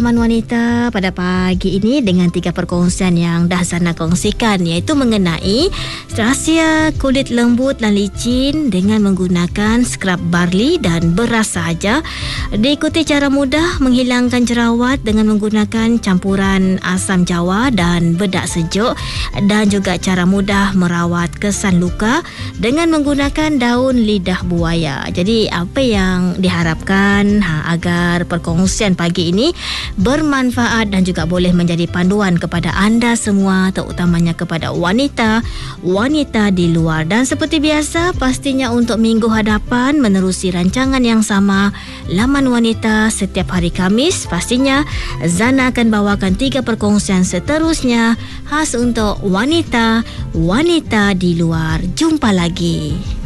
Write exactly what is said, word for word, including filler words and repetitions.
Teman wanita pada pagi ini dengan tiga perkongsian yang dah Zana kongsikan, iaitu mengenai rahsia kulit lembut dan licin dengan menggunakan skrab barley dan beras sahaja. Diikuti cara mudah menghilangkan jerawat dengan menggunakan campuran asam jawa dan bedak sejuk, dan juga cara mudah merawat kesan luka dengan menggunakan daun lidah buaya. Jadi apa yang diharapkan ha, agar perkongsian pagi ini bermanfaat dan juga boleh menjadi panduan kepada anda semua, terutamanya kepada wanita wanita di luar. Dan seperti biasa, pastinya untuk minggu hadapan menerusi rancangan yang sama, Laman Wanita, setiap hari Khamis, pastinya Zana akan bawakan tiga perkongsian seterusnya khas untuk wanita wanita di luar. Jumpa lagi.